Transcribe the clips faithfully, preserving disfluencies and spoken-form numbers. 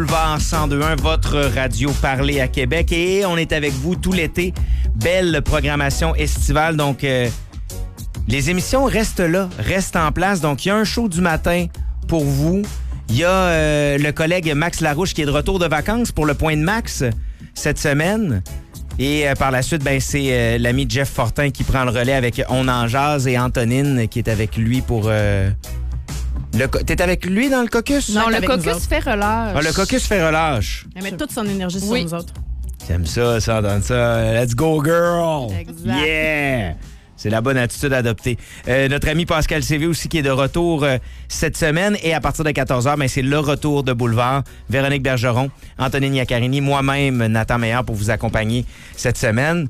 Boulevard cent deux point un, votre radio parlée à Québec. Et on est avec vous tout l'été. Belle programmation estivale. Donc, euh, les émissions restent là, restent en place. Donc, il y a un show du matin pour vous. Il y a euh, le collègue Max Larouche qui est de retour de vacances pour le Point de Max cette semaine. Et euh, par la suite, ben, c'est euh, l'ami Jeff Fortin qui prend le relais avec On en jase et Antonine qui est avec lui pour... Euh, Le co- T'es avec lui dans le caucus? Non, le avec caucus fait relâche. Ah, le caucus fait relâche. Elle met toute son énergie sur Oui. nous autres. J'aime ça, ça, donne ça. Let's go, girl! Exact. Yeah! C'est la bonne attitude à adopter. Euh, notre ami Pascal C V aussi qui est de retour euh, cette semaine. Et à partir de quatorze heures, ben, c'est le retour de Boulevard. Véronique Bergeron, Antonine Iaccarini, moi-même, Nathan Meillard pour vous accompagner cette semaine.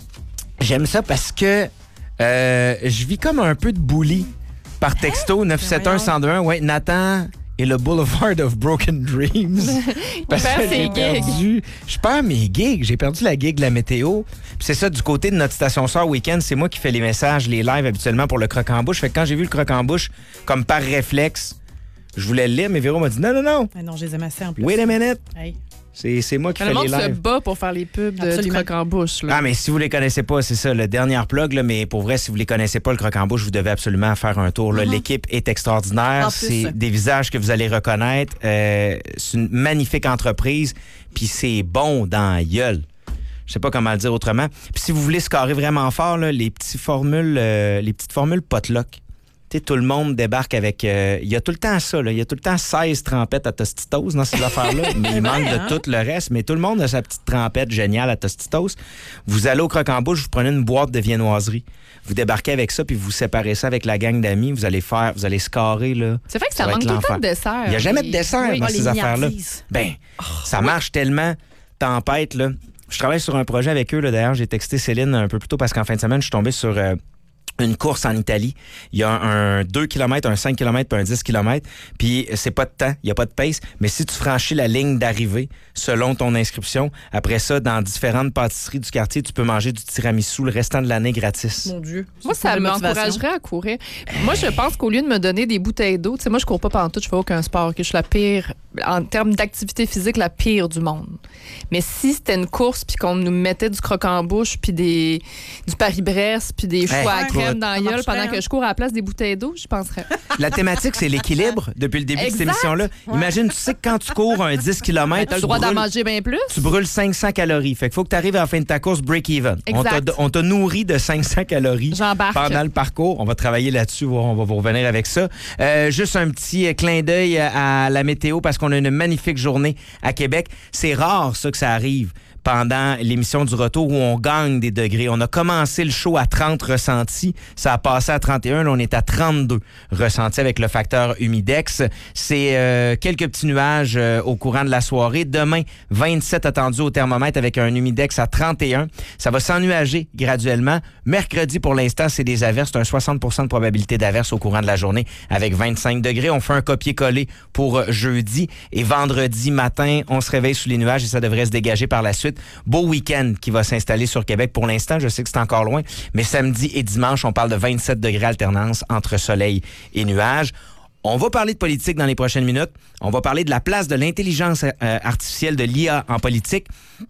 J'aime ça parce que euh, je vis comme un peu de bully par texto neuf sept un, un zéro deux un. Ouais, Nathan et le Boulevard of Broken Dreams. Parce perd que ses j'ai gigs. perdu, je perds mes gigs. J'ai perdu la gig de la météo. Puis c'est ça, du côté de notre station Sœur Week-end, c'est moi qui fais les messages, les lives habituellement pour le croc en bouche. Fait que quand j'ai vu le croc en bouche, comme par réflexe, je voulais le lire, mais Véro m'a dit non, non, non. Ah non, je les aime assez en plus. Wait a minute. Hey. C'est, c'est moi qui Le fais monde les se lives. bat pour faire les pubs de, du Absolument. croc en bouche. Là. Ah, mais si vous les connaissez pas, c'est ça, le dernier plug, là, mais pour vrai, si vous les connaissez pas, le croc en bouche, vous devez absolument faire un tour. Là. Mm-hmm. L'équipe est extraordinaire. En plus. C'est des visages que vous allez reconnaître. Euh, c'est une magnifique entreprise, puis c'est bon dans la gueule. Je sais pas comment le dire autrement. Puis si vous voulez scorer vraiment fort, là, les petites formules, euh, les petites formules potluck. Tu sais, tout le monde débarque avec... Il euh, y a tout le temps ça, là. Il y a tout le temps seize trempettes à Tostitos dans ces affaires-là. Mais il manque vrai, de hein? tout le reste. Mais tout le monde a sa petite trempette géniale à Tostitos. Vous allez au croc-en-bouche, vous prenez une boîte de viennoiserie. Vous débarquez avec ça, puis vous séparez ça avec la gang d'amis. Vous allez faire... Vous allez scorer, là. C'est vrai que ça, va manque être tout le temps l'enfer. de dessert. Il n'y a jamais de Et- dessert Oui. dans Ah, ces les affaires-là. milliardises. Ben, ça marche tellement tempête, là. Je travaille sur un projet avec eux, là. D'ailleurs, j'ai texté Céline un peu plus tôt parce qu'en fin de semaine, je suis tombé sur... euh, une course en Italie. Il y a un deux kilomètres, un cinq kilomètres puis un dix kilomètres. Puis c'est pas de temps, il n'y a pas de pace. Mais si tu franchis la ligne d'arrivée selon ton inscription, après ça, dans différentes pâtisseries du quartier, tu peux manger du tiramisu le restant de l'année gratis. Mon Dieu. Moi, C'est ça de motivation. m'encouragerait à courir. Moi, je pense qu'au lieu de me donner des bouteilles d'eau, tu sais, moi, je cours pas pendant tout, je fais aucun sport, que je suis la pire, en termes d'activité physique, la pire du monde. Mais si c'était une course, puis qu'on nous mettait du croc en bouche, puis des, du Paris-Brest, puis des choux Hey, à écoute. crème dans la Ça gueule marcherait, pendant hein? que je cours à la place des bouteilles d'eau, je penserais. La thématique, c'est l'équilibre depuis le début de cette Exact. émission-là. Imagine, tu sais que quand tu cours un dix kilomètres, T'as le tu droit d'en brûles- manger bien plus. tu brûles cinq cents calories. Fait qu'il faut que tu arrives à la fin de ta course break-even. On t'a, Exact. on t'a nourri de cinq cents calories J'embarque. pendant le parcours. On va travailler là-dessus. On va vous revenir avec ça. Euh, juste un petit euh, clin d'œil à la météo parce qu'on a une magnifique journée à Québec. C'est rare, ça, que ça arrive pendant l'émission du retour où on gagne des degrés. On a commencé le show à trente ressentis. Ça a passé à trente et un. Là, on est à trente-deux ressentis avec le facteur humidex. C'est euh, quelques petits nuages euh, au courant de la soirée. Demain, vingt-sept attendus au thermomètre avec un humidex à trente et un. Ça va s'ennuager graduellement. Mercredi, pour l'instant, c'est des averses. C'est un soixante pour cent de probabilité d'averses au courant de la journée avec vingt-cinq degrés. On fait un copier-coller pour jeudi. Et vendredi matin, on se réveille sous les nuages et ça devrait se dégager par la suite. Beau week-end qui va s'installer sur Québec. Pour l'instant, je sais que c'est encore loin, mais samedi et dimanche, on parle de vingt-sept degrés alternance entre soleil et nuages. On va parler de politique dans les prochaines minutes. On va parler de la place de l'intelligence euh, artificielle, de l'I A en politique.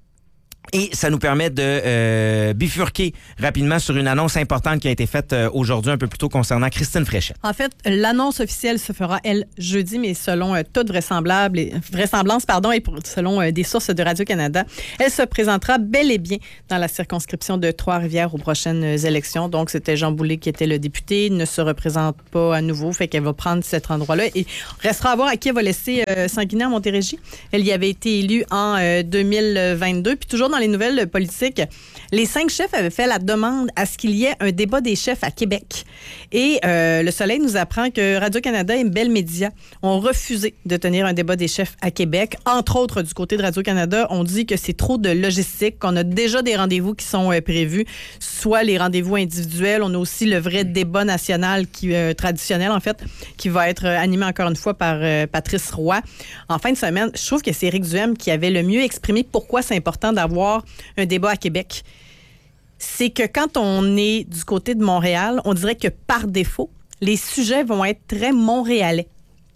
Et ça nous permet de euh, bifurquer rapidement sur une annonce importante qui a été faite euh, aujourd'hui un peu plus tôt concernant Christine Fréchette. En fait, l'annonce officielle se fera, elle, jeudi, mais selon euh, toute vraisemblable et, vraisemblance pardon, et pour, selon euh, des sources de Radio-Canada, elle se présentera bel et bien dans la circonscription de Trois-Rivières aux prochaines élections. Donc, c'était Jean Boulet qui était le député, il ne se représente pas à nouveau, fait qu'elle va prendre cet endroit-là. Et restera à voir à qui elle va laisser euh, Sanguinaire Montérégie. Elle y avait été élue en euh, deux mille vingt-deux, puis toujours dans les nouvelles politiques, les cinq chefs avaient fait la demande à ce qu'il y ait un débat des chefs à Québec. Et euh, Le Soleil nous apprend que Radio-Canada et Bell Media ont refusé de tenir un débat des chefs à Québec. Entre autres, du côté de Radio-Canada, on dit que c'est trop de logistique, qu'on a déjà des rendez-vous qui sont euh, prévus, soit les rendez-vous individuels, on a aussi le vrai débat national qui euh, traditionnel, en fait, qui va être euh, animé encore une fois par euh, Patrice Roy. En fin de semaine, je trouve que c'est Éric Duhem qui avait le mieux exprimé pourquoi c'est important d'avoir un débat à Québec. C'est que quand on est du côté de Montréal, on dirait que par défaut, les sujets vont être très montréalais.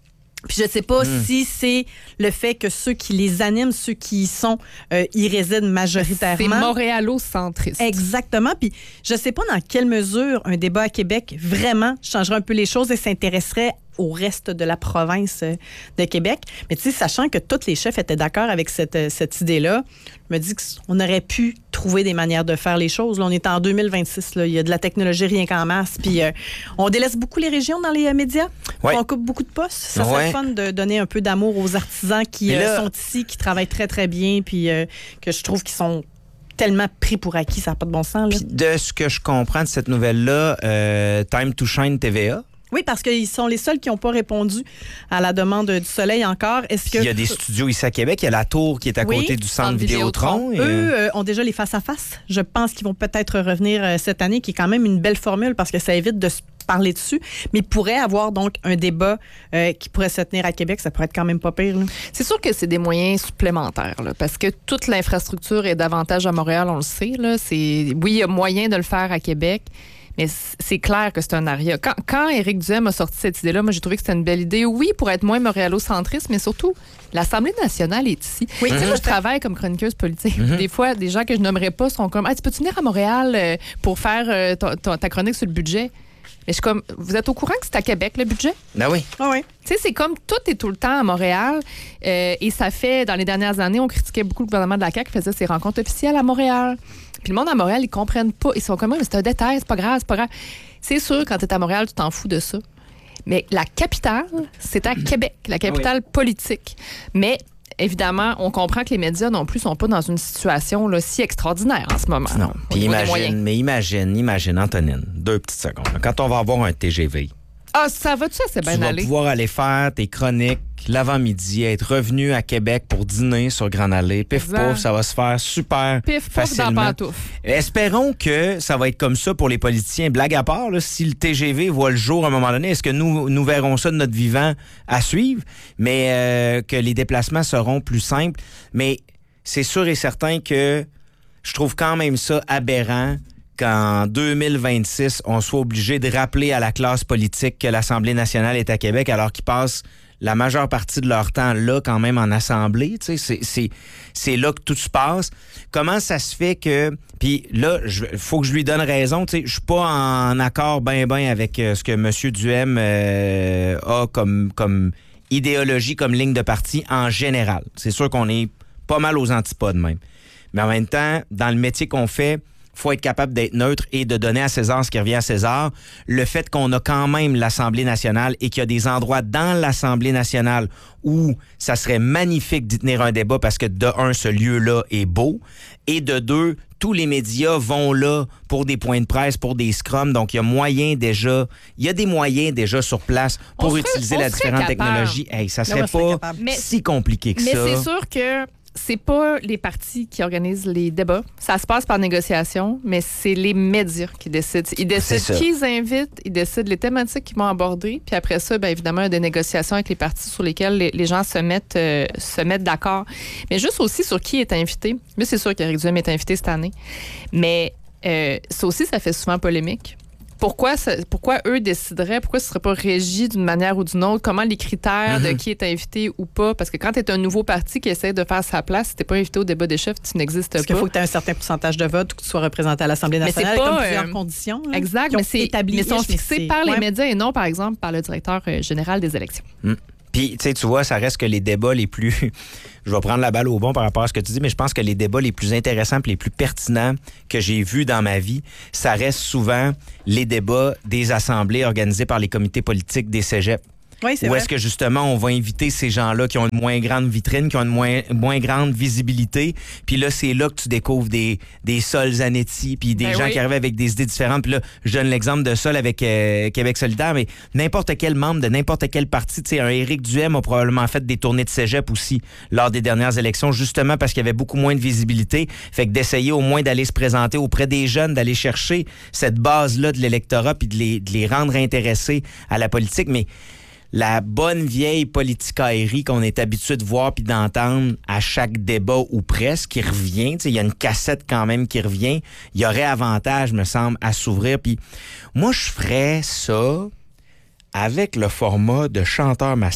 Puis je sais pas Mm. si c'est le fait que ceux qui les animent, ceux qui y sont, euh, y résident majoritairement. C'est montréalo-centriste. Exactement. Puis je sais pas dans quelle mesure un débat à Québec vraiment changerait un peu les choses et s'intéresserait au reste de la province de Québec. Mais tu sais, sachant que tous les chefs étaient d'accord avec cette, cette idée-là, je me dis qu'on aurait pu trouver des manières de faire les choses. Là, on est en deux mille vingt-six. Là. Il y a de la technologie rien qu'en masse. Puis euh, on délaisse beaucoup les régions dans les euh, médias. Ouais. On coupe beaucoup de postes. Ça serait Ouais. le fun de donner un peu d'amour aux artisans qui Mais là- euh, sont ici, qui travaillent très, très bien, puis euh, que je trouve qu'ils sont tellement pris pour acquis, ça n'a pas de bon sens. Là. Puis de ce que je comprends de cette nouvelle-là, euh, Time to Shine T V A, Oui, parce qu'ils sont les seuls qui n'ont pas répondu à la demande du Soleil encore. Est-ce que il y a des studios ici à Québec, il y a la tour qui est à Oui, côté du centre centre Vidéotron. Vidéotron. et- eux euh, ont déjà les face-à-face? Je pense qu'ils vont peut-être revenir euh, cette année, qui est quand même une belle formule parce que ça évite de se parler dessus. Mais il pourrait avoir donc un débat euh, qui pourrait se tenir à Québec. Ça pourrait être quand même pas pire. Là. C'est sûr que c'est des moyens supplémentaires, là, parce que toute l'infrastructure est davantage à Montréal, on le sait. Là. C'est, oui, il y a moyen de le faire à Québec, mais c'est clair que c'est un aria. Quand, quand Éric Duhem a sorti cette idée-là, moi, j'ai trouvé que c'était une belle idée. Oui, pour être moins montréalo-centriste, mais surtout, l'Assemblée nationale est ici. Oui, Tu sais, mm-hmm. moi, je travaille comme chroniqueuse politique. Mm-hmm. Des fois, des gens que je nommerais pas sont comme hey, « Tu peux-tu venir à Montréal euh, pour faire euh, ta, ta- ta chronique sur le budget? » Mais je suis comme « Vous êtes au courant que c'est à Québec, le budget? » Ben oui. Ah oui. Tu sais, c'est comme tout est tout le temps à Montréal. Euh, et ça fait, dans les dernières années, on critiquait beaucoup le gouvernement de la C A Q qui faisait ses rencontres officielles à Montréal. Puis le monde à Montréal, ils comprennent pas. Ils sont comme, mais c'est un détail, c'est pas grave, c'est pas grave. C'est sûr, quand tu es à Montréal, tu t'en fous de ça. Mais la capitale, c'est à Québec, la capitale politique. Mais évidemment, on comprend que les médias non plus sont pas dans une situation là, si extraordinaire en ce moment. Non. au Puis niveau des imagine, moyens. mais imagine, imagine, Antonine, deux petites secondes. Quand on va avoir un T G V, Ah, ça va-tu, ça, c'est tu bien vas aller? pouvoir aller faire tes chroniques l'avant-midi, être revenu à Québec pour dîner sur Grand Allée. Pif Exact. pouf, ça va se faire super Pif, pouf, dans facilement. pantoufle. Espérons que ça va être comme ça pour les politiciens. Blague à part, là, si le T G V voit le jour à un moment donné, est-ce que nous, nous verrons ça de notre vivant à suivre? Mais euh, que les déplacements seront plus simples. Mais c'est sûr et certain que je trouve quand même ça aberrant qu'en deux mille vingt-six, on soit obligé de rappeler à la classe politique que l'Assemblée nationale est à Québec alors qu'ils passent la majeure partie de leur temps là quand même en Assemblée. Tu sais, c'est, c'est, c'est là que tout se passe. Comment ça se fait que... Puis là, il faut que je lui donne raison. Tu sais, je suis pas en accord ben ben avec euh, ce que M. Duhem euh, a comme, comme idéologie, comme ligne de parti en général. C'est sûr qu'on est pas mal aux antipodes même. Mais en même temps, dans le métier qu'on fait, faut être capable d'être neutre et de donner à César ce qui revient à César. Le fait qu'on a quand même l'Assemblée nationale et qu'il y a des endroits dans l'Assemblée nationale où ça serait magnifique d'y tenir un débat parce que de un, ce lieu-là est beau et de deux, tous les médias vont là pour des points de presse, pour des scrums. Donc, il y a moyen déjà, il y a des moyens déjà sur place pour On serait- utiliser on la serait différente capable. technologie. Hey, ça serait moi, je serais pas capable. Mais- si compliqué que Mais ça. c'est sûr que c'est pas les partis qui organisent les débats. Ça se passe par négociation, mais c'est les médias qui décident. Ils C'est ça. décident qui ils invitent, ils décident les thématiques qu'ils vont aborder, puis après ça, bien évidemment, il y a des négociations avec les partis sur lesquels les, les gens se mettent, euh, se mettent d'accord. Mais juste aussi sur qui est invité. Là, c'est sûr qu'Éric Duhem est invité cette année, mais euh, ça aussi, ça fait souvent polémique. Pourquoi, ça- pourquoi eux décideraient, pourquoi ce ne serait pas régi d'une manière ou d'une autre? Comment les critères Mm-hmm. de qui est invité ou pas? Parce que quand tu es un nouveau parti qui essaie de faire sa place, si tu n'es pas invité au débat des chefs, tu n'existes Parce qu'il pas. faut que tu aies un certain pourcentage de vote ou que tu sois représenté à l'Assemblée Mais c'est nationale pas, comme plusieurs euh, conditions. là, Exact, qui ont mais, c'est, établi- mais sont mais fixés c'est- par les ouais. médias et non, par exemple, par le directeur euh, général des élections. Puis, tu sais, tu vois, ça reste que les débats les plus... Je vais prendre la balle au bon par rapport à ce que tu dis, mais je pense que les débats les plus intéressants et les plus pertinents que j'ai vus dans ma vie, ça reste souvent les débats des assemblées organisées par les comités politiques des cégeps. Oui, c'est Où vrai. est-ce que justement on va inviter ces gens-là qui ont une moins grande vitrine, qui ont une moins, moins grande visibilité, puis là c'est là que tu découvres des, des Sol Zanetti, puis des Ben gens oui. qui arrivent avec des idées différentes. Puis là, je donne l'exemple de Sol avec euh, Québec solidaire, mais n'importe quel membre de n'importe quel parti, tu sais, un Éric Duhem a probablement fait des tournées de cégep aussi lors des dernières élections, justement parce qu'il y avait beaucoup moins de visibilité. Fait que d'essayer au moins d'aller se présenter auprès des jeunes, d'aller chercher cette base-là de l'électorat, puis de les, de les rendre intéressés à la politique, mais la bonne vieille politicaillerie qu'on est habitué de voir puis d'entendre à chaque débat ou presque, qui revient. Tu sais, il y a une cassette quand même qui revient. Il y aurait avantage, me semble, à s'ouvrir. Puis moi, je ferais ça avec le format de chanteur masqué.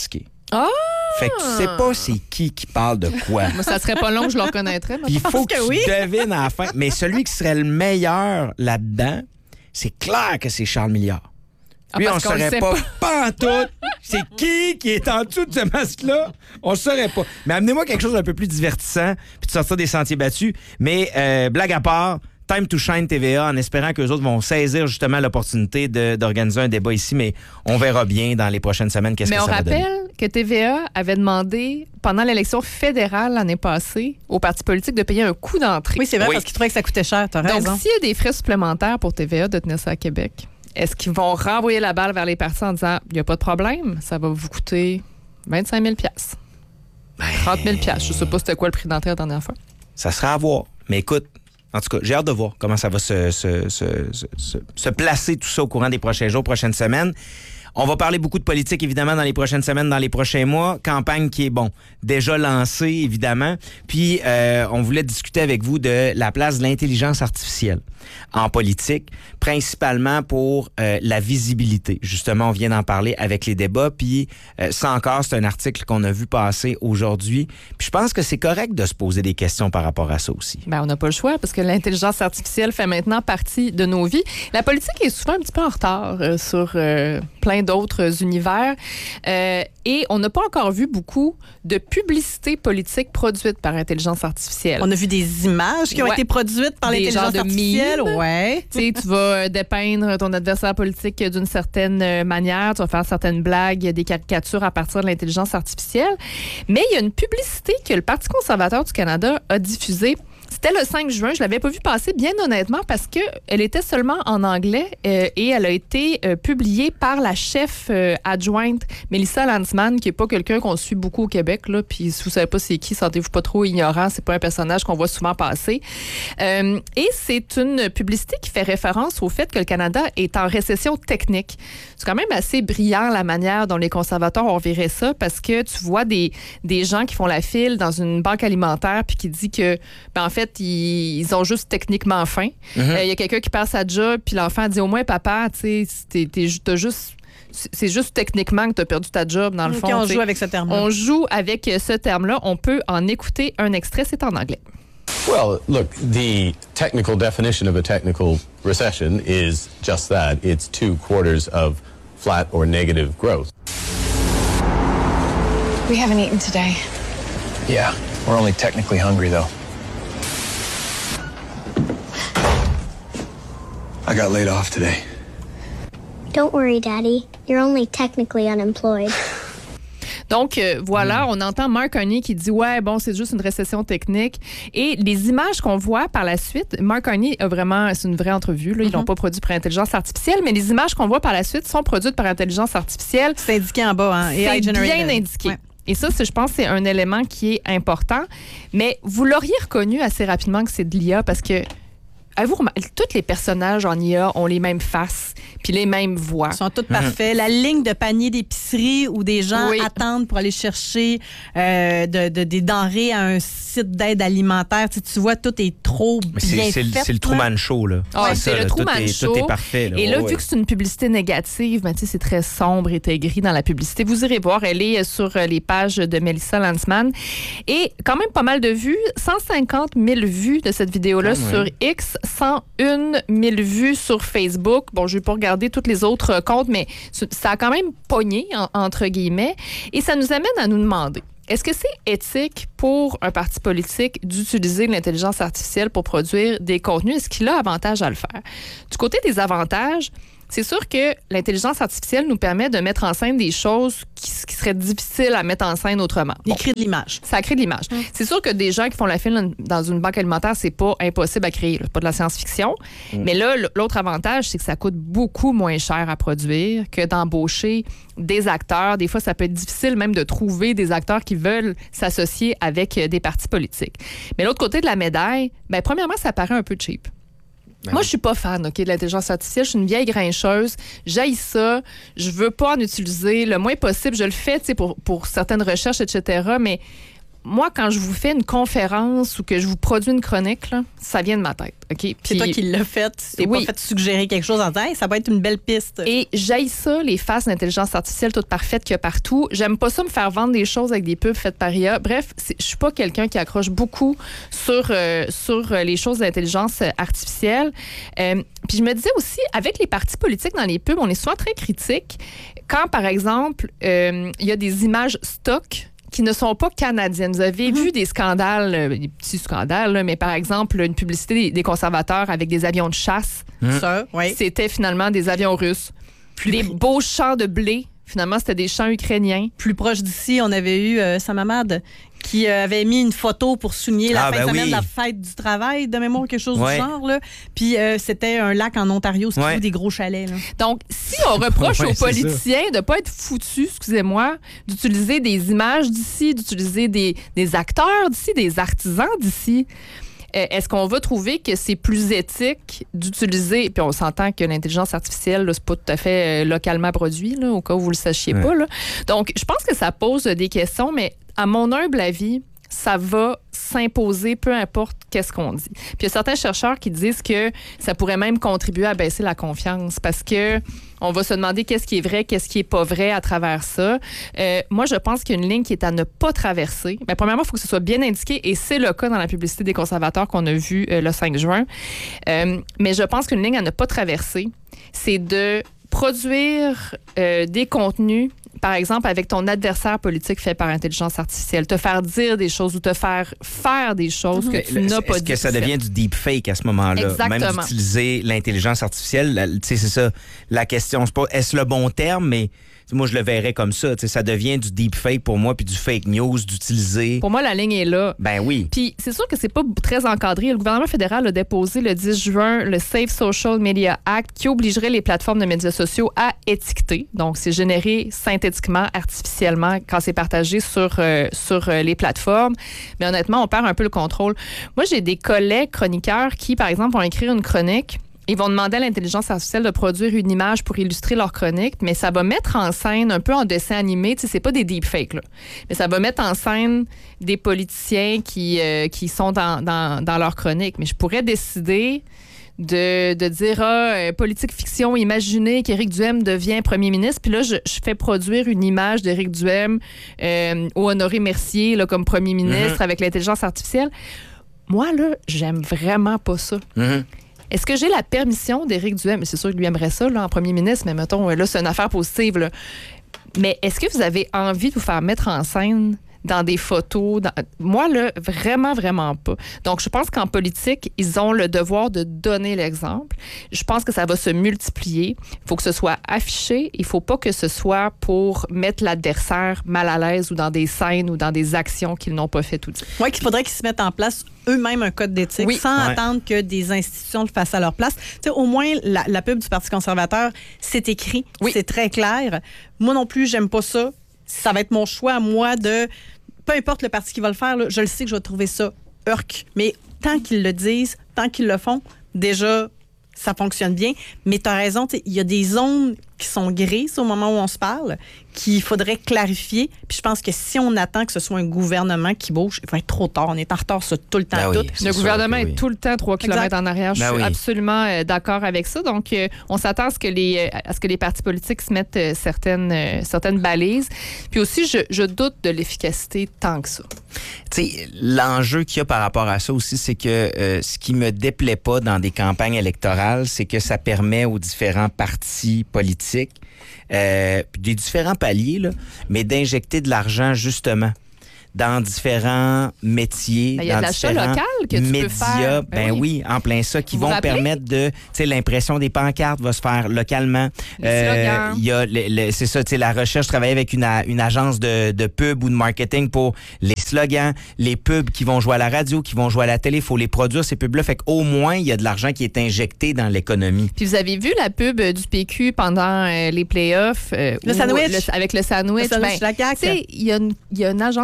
Ah! Fait que tu sais pas c'est qui qui parle de quoi. Moi, ça serait pas long que je le reconnaîtrais. Puis il faut que, que tu oui. devines à la fin. Mais celui qui serait le meilleur là-dedans, c'est clair que c'est Charles Milliard. Ah, Lui, on ne parce qu'on le saurait sait pas, pas. pas en tout. C'est qui qui est en dessous de ce masque-là? On ne saurait pas. Mais amenez-moi quelque chose d'un peu plus divertissant puis de sortir des sentiers battus. Mais euh, blague à part, Time to Shine T V A, en espérant qu'eux autres vont saisir justement l'opportunité de, d'organiser un débat ici, mais on verra bien dans les prochaines semaines qu'est-ce Mais que on ça va donner. rappelle que T V A avait demandé, pendant l'élection fédérale l'année passée, aux partis politiques de payer un coût d'entrée. Oui, c'est vrai, Oui. parce qu'ils trouvaient que ça coûtait cher. T'as raison. Donc, s'il y a des frais supplémentaires pour T V A de tenir ça à Québec, est-ce qu'ils vont renvoyer la balle vers les partis en disant il n'y a pas de problème, ça va vous coûter vingt-cinq mille dollars, trente mille dollars. Je ne sais pas c'était quoi le prix d'entrée la dernière fois. Ça sera à voir. Mais écoute, en tout cas, j'ai hâte de voir comment ça va se, se, se, se, se placer tout ça au courant des prochains jours, prochaines semaines. On va parler beaucoup de politique, évidemment, dans les prochaines semaines, dans les prochains mois. Campagne qui est, bon, déjà lancée, évidemment. Puis, euh, on voulait discuter avec vous de la place de l'intelligence artificielle en politique, principalement pour euh, la visibilité. Justement, on vient d'en parler avec les débats. Puis, euh, ça encore, c'est un article qu'on a vu passer aujourd'hui. Puis, je pense que c'est correct de se poser des questions par rapport à ça aussi. Ben, on n'a pas le choix parce que l'intelligence artificielle fait maintenant partie de nos vies. La politique est souvent un petit peu en retard euh, sur euh, plein d'autres univers. Euh, et on n'a pas encore vu beaucoup de publicité politique produite par intelligence artificielle. On a vu des images qui ont Ouais. été produites par Des l'intelligence genres de artificielle. mimes. Ouais. Tu sais, tu vas euh, dépeindre ton adversaire politique d'une certaine euh, manière, tu vas faire certaines blagues, des caricatures à partir de l'intelligence artificielle. Mais il y a une publicité que le Parti conservateur du Canada a diffusée. C'était le cinq juin. Je l'avais pas vu passer, bien honnêtement, parce que elle était seulement en anglais euh, et elle a été euh, publiée par la chef euh, adjointe Melissa Landsman, qui est pas quelqu'un qu'on suit beaucoup au Québec. Là. Puis si vous savez pas c'est qui, sentez-vous pas trop ignorant. C'est pas un personnage qu'on voit souvent passer. Euh, et c'est une publicité qui fait référence au fait que le Canada est en récession technique. C'est quand même assez brillant la manière dont les conservateurs ont viré ça, parce que tu vois des, des gens qui font la file dans une banque alimentaire puis qui dit que, ben, en fait, ils, ils ont juste techniquement faim. Il Mm-hmm. euh, y a quelqu'un qui perd sa job, puis l'enfant dit au moins, papa, tu sais, t'es, t'es, t'as juste. C'est juste techniquement que tu as perdu ta job, dans le OK, fond. on t'sais. joue avec ce terme. On joue avec ce terme-là. On peut en écouter un extrait, c'est en anglais. Well, look, the technical definition of a technical recession is just that. It's two quarters of flat or negative growth. We haven't eaten today. Yeah, we're only technically hungry, though. I got laid off today. Don't worry, Daddy. You're only technically unemployed. Donc, euh, voilà, on entend Mark Carney qui dit « Ouais, bon, c'est juste une récession technique. » Et les images qu'on voit par la suite, Mark Carney a vraiment, c'est une vraie entrevue, là, ils l'ont pas produit par intelligence artificielle, mais les images qu'on voit par la suite sont produites par intelligence artificielle. C'est indiqué en bas. Hein? C'est A I generated. bien indiqué. Ouais. Et ça, c'est, je pense, c'est un élément qui est important. Mais vous l'auriez reconnu assez rapidement que c'est de l'I A parce que avez-vous remarqué, tous les personnages en I A ont les mêmes faces puis les mêmes voix. Ils sont tous parfaits. La ligne de panier d'épicerie où des gens Oui. attendent pour aller chercher euh, de, de- des denrées à un site d'aide alimentaire. Tu, sais, tu vois, tout est trop Mais c'est, bien c'est, le- fait. c'est le Truman Show, là. Ah, c'est ça, le là. Truman tout est, Show. Tout est parfait. Là. Et là, Ouais, vu ouais. que c'est une publicité négative, ben, tu sais, c'est très sombre et aigri dans la publicité. Vous irez voir, elle est sur euh, les pages de Melissa Landsman. Et quand même pas mal de vues. cent cinquante mille vues de cette vidéo-là Quand sur même. X, cent un mille vues sur Facebook. Bon, je vais pas regarder toutes les autres euh, comptes, mais ça a quand même pogné, en- entre guillemets. Et ça nous amène à nous demander, est-ce que c'est éthique pour un parti politique d'utiliser l'intelligence artificielle pour produire des contenus? Est-ce qu'il a avantage à le faire? Du côté des avantages, c'est sûr que l'intelligence artificielle nous permet de mettre en scène des choses qui, qui seraient difficiles à mettre en scène autrement. Il Bon, crée de l'image. ça crée de l'image. C'est sûr que des gens qui font la file dans une banque alimentaire, c'est pas impossible à créer, là, pas de la science-fiction. Mais là, l'autre avantage, c'est que ça coûte beaucoup moins cher à produire que d'embaucher des acteurs. Des fois, ça peut être difficile même de trouver des acteurs qui veulent s'associer avec euh, des partis politiques. Mais l'autre côté de la médaille, ben, premièrement, ça paraît un peu cheap. Moi, je suis pas fan, OK, de l'intelligence artificielle. Je suis une vieille grincheuse. J'haïs ça. Je veux pas en utiliser le moins possible. Je le fais, tu sais, pour, pour certaines recherches, et cetera. Mais moi, quand je vous fais une conférence ou que je vous produis une chronique, là, ça vient de ma tête. Okay? C'est toi qui l'as fait. Tu oui. pas fait suggérer quelque chose en disant hey, ça va être une belle piste. Et j'haïs ça, les faces d'intelligence artificielle toutes parfaites qu'il y a partout. J'aime pas ça me faire vendre des choses avec des pubs faites par I A. Bref, je suis pas quelqu'un qui accroche beaucoup sur, euh, sur les choses d'intelligence artificielle. Euh, puis je me disais aussi, avec les partis politiques dans les pubs, on est souvent très critiques. Quand, par exemple, euh, il y a des images stock qui ne sont pas canadiennes. Vous avez mm-hmm. vu des scandales, euh, des petits scandales, là, mais par exemple, une publicité des, des conservateurs avec des avions de chasse. Mm. Ça, oui. C'était finalement des avions russes. Plus des beaux champs de blé. Finalement, c'était des champs ukrainiens. Plus proche d'ici, on avait eu euh, Sam Hamad qui euh, avait mis une photo pour souligner la ah, fin ben de semaine oui. de la fête du travail, de mémoire, quelque chose ouais. du genre. Là. Puis euh, c'était un lac en Ontario, ce qui ouais. des gros chalets. Là. Donc, si on reproche ouais, aux politiciens de ne pas être foutus, excusez-moi, d'utiliser des images d'ici, d'utiliser des, des acteurs d'ici, des artisans d'ici, est-ce qu'on va trouver que c'est plus éthique d'utiliser, puis on s'entend que l'intelligence artificielle, là, c'est pas tout à fait localement produit, là, au cas où vous le sachiez ouais. pas. Là. Donc, je pense que ça pose des questions, mais à mon humble avis, ça va s'imposer, peu importe qu'est-ce qu'on dit. Puis il y a certains chercheurs qui disent que ça pourrait même contribuer à baisser la confiance parce que on va se demander qu'est-ce qui est vrai, qu'est-ce qui est pas vrai à travers ça. Euh, moi, je pense qu'il y a une ligne qui est à ne pas traverser. Bien, premièrement, il faut que ce soit bien indiqué et c'est le cas dans la publicité des conservateurs qu'on a vu euh, le cinq juin. Euh, mais je pense qu'une ligne à ne pas traverser, c'est de produire euh, des contenus, par exemple, avec ton adversaire politique fait par intelligence artificielle, te faire dire des choses ou te faire faire des choses que tu n'as pas dit. Est-ce que ça devient du deepfake à ce moment-là? Exactement. Même d'utiliser l'intelligence artificielle, tu sais, c'est ça. La question, c'est pas est-ce le bon terme, mais moi, je le verrais comme ça. Ça devient du deepfake pour moi, puis du fake news, d'utiliser. Pour moi, la ligne est là. Ben oui. Puis c'est sûr que c'est pas très encadré. Le gouvernement fédéral a déposé le dix juin le Safe Social Media Act qui obligerait les plateformes de médias sociaux à étiqueter. Donc, c'est généré synthétiquement, artificiellement, quand c'est partagé sur, euh, sur euh, les plateformes. Mais honnêtement, on perd un peu le contrôle. Moi, j'ai des collègues chroniqueurs qui, par exemple, vont écrire une chronique. Ils vont demander à l'intelligence artificielle de produire une image pour illustrer leur chronique, mais ça va mettre en scène, un peu en dessin animé, tu sais, c'est pas des deepfakes, là, mais ça va mettre en scène des politiciens qui, euh, qui sont dans, dans, dans leur chronique. Mais je pourrais décider de, de dire, ah, euh, politique fiction, imaginez qu'Éric Duhem devient premier ministre, puis là, je, je fais produire une image d'Éric Duhem euh, au Honoré Mercier là, comme premier ministre mm-hmm. avec l'intelligence artificielle. Moi, là, j'aime vraiment pas ça. Mm-hmm. Est-ce que j'ai la permission d'Éric Duhem? C'est sûr que lui aimerait ça là, en premier ministre, mais mettons, là, c'est une affaire positive. Là. Mais est-ce que vous avez envie de vous faire mettre en scène dans des photos? Dans... Moi, là, vraiment, vraiment pas. Donc, je pense qu'en politique, ils ont le devoir de donner l'exemple. Je pense que ça va se multiplier. Il faut que ce soit affiché. Il faut pas que ce soit pour mettre l'adversaire mal à l'aise ou dans des scènes ou dans des actions qu'ils n'ont pas fait tout de suite. Oui, qu'il faudrait qu'ils se mettent en place eux-mêmes un code d'éthique oui. sans ouais. attendre que des institutions le fassent à leur place. Tu sais, au moins, la, la pub du Parti conservateur, c'est écrit, oui. c'est très clair. Moi non plus, j'aime pas ça. Ça va être mon choix à moi de... Peu importe le parti qui va le faire, là, je le sais que je vais trouver ça urk. Mais tant qu'ils le disent, tant qu'ils le font, déjà, ça fonctionne bien. Mais tu as raison, il y a des zones qui sont grises au moment où on se parle, qu'il faudrait clarifier. Puis je pense que si on attend que ce soit un gouvernement qui bouge, il va être trop tard. On est en retard sur tout le temps. Ben tout. oui, le gouvernement est oui. tout le temps trois kilomètres en arrière. Je ben suis oui. absolument euh, d'accord avec ça. Donc, euh, on s'attend à ce que les, à ce que les partis politiques se mettent euh, certaines, euh, certaines balises. Puis aussi, je, je doute de l'efficacité tant que ça. Tu sais, l'enjeu qu'il y a par rapport à ça aussi, c'est que euh, ce qui me déplaît pas dans des campagnes électorales, c'est que ça permet aux différents partis politiques Euh, des différents paliers, là, mais d'injecter de l'argent, justement, dans différents métiers, ben, y a dans de l'achat différents local que tu médias. peux faire. Ben, ben oui. oui, en plein ça, qui vous vont rappelez? permettre de... Tu sais, l'impression des pancartes va se faire localement. Les slogans. Il y a, le, le, c'est ça, tu sais, la recherche, je travaille avec une, une agence de, de pub ou de marketing pour les slogans, les pubs qui vont jouer à la radio, qui vont jouer à la télé, il faut les produire, ces pubs-là. Fait qu'au moins, il y a de l'argent qui est injecté dans l'économie. Puis vous avez vu la pub du P Q pendant euh, les playoffs? Euh, le sandwich. Le, avec le sandwich. Le sandwich ben, la C A Q. Tu sais, il y, y a une agence de pub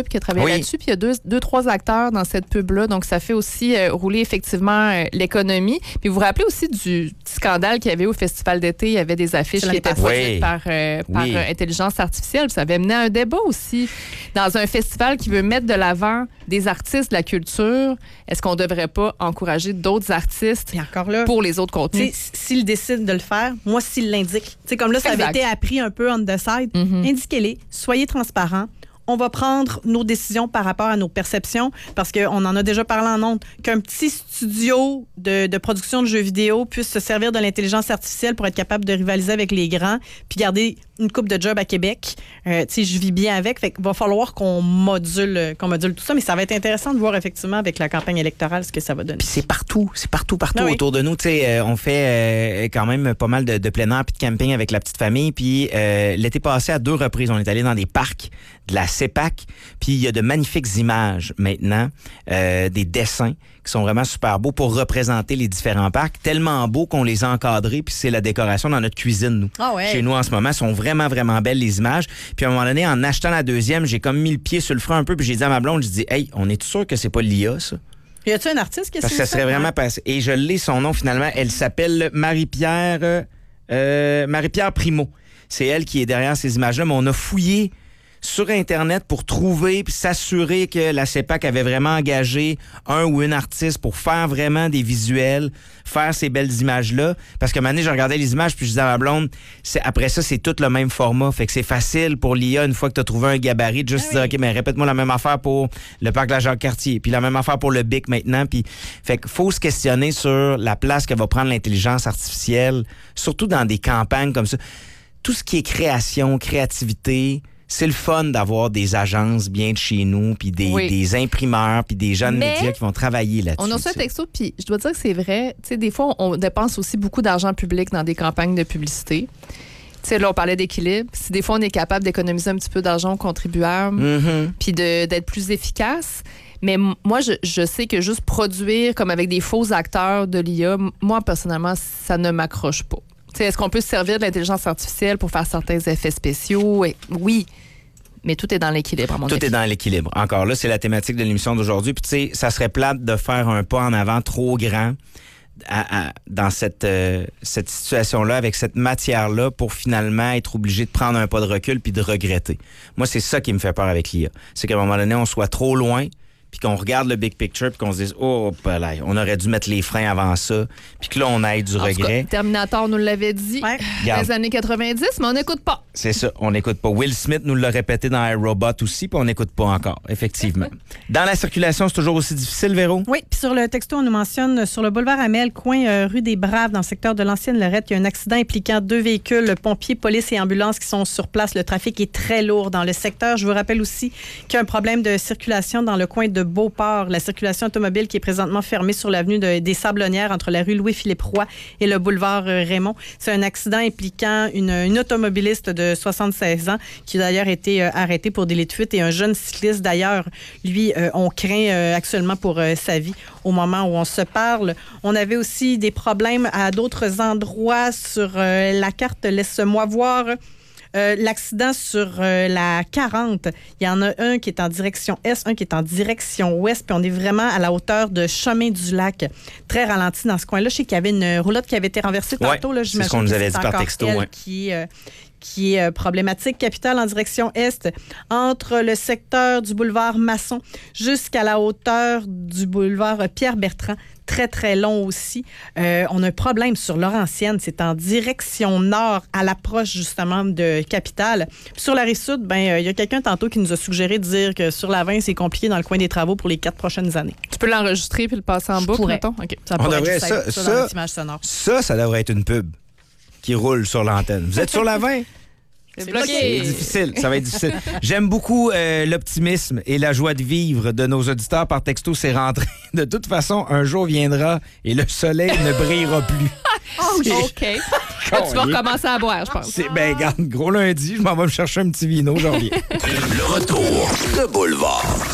qui a travaillé Oui. là-dessus. Puis il y a deux, deux, trois acteurs dans cette pub-là. Donc, ça fait aussi euh, rouler effectivement euh, l'économie. Puis vous vous rappelez aussi du petit scandale qu'il y avait au Festival d'été. Il y avait des affiches C'est qui étaient produites Oui. par, euh, par Oui. euh, intelligence artificielle. Puis ça avait mené à un débat aussi. Dans un festival qui veut mettre de l'avant des artistes de la culture, est-ce qu'on ne devrait pas encourager d'autres artistes Puis encore là, pour les autres tu contenus? sais, s'il décide de le faire, moi, s'il l'indique. Tu sais, comme là, ça avait Exact. été appris un peu on the side. Mm-hmm. Indiquez-les, soyez transparents. On va prendre nos décisions par rapport à nos perceptions parce qu'on en a déjà parlé en ondes. Qu'un petit studio de, de production de jeux vidéo puisse se servir de l'intelligence artificielle pour être capable de rivaliser avec les grands puis garder une coupe de job à Québec. Euh, tu sais, je vis bien avec. Fait qu'il va falloir qu'on module, qu'on module tout ça. Mais ça va être intéressant de voir effectivement avec la campagne électorale ce que ça va donner. Puis c'est partout, c'est partout, partout Ah oui. autour de nous. Tu sais, euh, on fait euh, quand même pas mal de, de plein air puis de camping avec la petite famille. Puis euh, l'été passé, à deux reprises, on est allé dans des parcs de la CEPAC. Puis il y a de magnifiques images maintenant, euh, des dessins qui sont vraiment super beaux pour représenter les différents parcs. Tellement beaux qu'on les a encadrés. Puis c'est la décoration dans notre cuisine, nous. Ah ouais. Chez nous en ce moment, sont vraiment, vraiment belles les images. Puis à un moment donné, en achetant la deuxième, j'ai comme mis le pied sur le frein un peu. Puis j'ai dit à ma blonde, je dis, hey, on est sûr que c'est pas l'I A, ça? Y a-tu un artiste qui a Parce que signé ça serait vraiment passé. Et je l'ai son nom finalement. Elle s'appelle Marie-Pierre euh, euh, Marie-Pierre Primo. C'est elle qui est derrière ces images-là, mais on a fouillé sur Internet pour trouver puis s'assurer que la CEPAC avait vraiment engagé un ou une artiste pour faire vraiment des visuels, faire ces belles images-là. Parce que maintenant, je regardais les images puis je disais à ma blonde, c'est, après ça, c'est tout le même format. Fait que c'est facile pour l'I A, une fois que tu as trouvé un gabarit, de juste Ah dire, oui. OK, mais répète-moi la même affaire pour le parc de la Jacques-Cartier, puis la même affaire pour le B I C maintenant. Puis, fait qu'il faut se questionner sur la place que va prendre l'intelligence artificielle, surtout dans des campagnes comme ça. Tout ce qui est création, créativité, c'est le fun d'avoir des agences bien de chez nous, puis des, Oui. des imprimeurs, puis des jeunes Mais médias qui vont travailler là-dessus. On a reçu un tu sais. texto, puis je dois dire que c'est vrai. Tu sais, des fois, on dépense aussi beaucoup d'argent public dans des campagnes de publicité. Tu sais, là, on parlait d'équilibre. Si des fois, on est capable d'économiser un petit peu d'argent aux contribuables, Mhm. puis de- d'être plus efficace. Mais m- moi, je, je sais que juste produire comme avec des faux acteurs de l'I A, m- moi, personnellement, ça ne m'accroche pas. Tu sais, est-ce qu'on peut se servir de l'intelligence artificielle pour faire certains effets spéciaux? Et- oui. Mais tout est dans l'équilibre, à mon Tout avis. est dans l'équilibre. Encore là, c'est la thématique de l'émission d'aujourd'hui. Puis tu sais, ça serait plate de faire un pas en avant trop grand à- à- dans cette, euh, cette situation-là, avec cette matière-là, pour finalement être obligé de prendre un pas de recul puis de regretter. Moi, c'est ça qui me fait peur avec l'I A. C'est qu'à un moment donné, on soit trop loin, puis qu'on regarde le big picture, puis qu'on se dise « Oh, là, on aurait dû mettre les freins avant ça », puis que là, on ait du En tout cas, regret. Terminator nous l'avait dit Ouais. dans Regarde. les années quatre-vingt-dix, mais on n'écoute pas. C'est ça, on n'écoute pas. Will Smith nous l'a répété dans iRobot aussi, puis on n'écoute pas encore, effectivement. Dans la circulation, c'est toujours aussi difficile, Véro? Oui, puis sur le texto, on nous mentionne sur le boulevard Amel, coin euh, rue des Braves, dans le secteur de l'ancienne Lorette, il y a un accident impliquant deux véhicules, pompiers, police et ambulance qui sont sur place. Le trafic est très lourd dans le secteur. Je vous rappelle aussi qu'il y a un problème de circulation dans le coin de Beauport. La circulation automobile qui est présentement fermée sur l'avenue de- des Sablonnières entre la rue Louis-Philippe Roy et le boulevard euh, Raymond. C'est un accident impliquant une, une automobiliste de soixante-seize ans qui a d'ailleurs été euh, arrêtée pour délit de fuite et un jeune cycliste d'ailleurs, lui, euh, on craint euh, actuellement pour euh, sa vie au moment où on se parle. On avait aussi des problèmes à d'autres endroits sur euh, la carte. Laisse-moi voir. Euh, l'accident sur euh, la quarante, il y en a un qui est en direction est, un qui est en direction ouest, puis on est vraiment à la hauteur de Chemin du Lac, très ralenti dans ce coin-là. Je sais qu'il y avait une roulotte qui avait été renversée Ouais, tantôt. Là, c'est j'imagine ce qu'on nous que avait c'est dit par encore texto, elle ouais. qui, euh, qui est euh, problématique. Capitale en direction est, entre le secteur du boulevard Masson jusqu'à la hauteur du boulevard Pierre-Bertrand. Très, très long aussi. Euh, on a un problème sur Laurentienne. C'est en direction nord, à l'approche justement de Capitale. Puis sur la Rive-Sud, ben, il euh, y a quelqu'un tantôt qui nous a suggéré de dire que sur la vingt, c'est compliqué dans le coin des travaux pour les quatre prochaines années. Tu peux l'enregistrer puis le passer en Je boucle, pourrais. mettons? OK. Ça On pourrait devrait juste ça- être ça, ça- dans notre image sonore. Ça, ça devrait être une pub qui roule sur l'antenne. Vous êtes sur la vingt? C'est C'est bloqué. difficile, ça va être difficile. J'aime beaucoup euh, l'optimisme et la joie de vivre de nos auditeurs par texto, c'est rentré. De toute façon, un jour viendra et le soleil ne brillera plus. C'est- OK. Là, tu vas recommencer à boire, je pense. C'est, ben, regarde, gros lundi, je m'en vais me chercher un petit vino, j'en reviens. Le retour de Boulevard.